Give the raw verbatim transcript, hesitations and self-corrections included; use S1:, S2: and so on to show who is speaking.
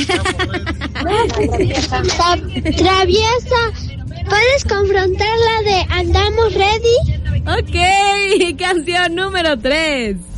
S1: Traviesa, ¿puedes confrontar la de Andamos Ready?
S2: Ok, canción número tres.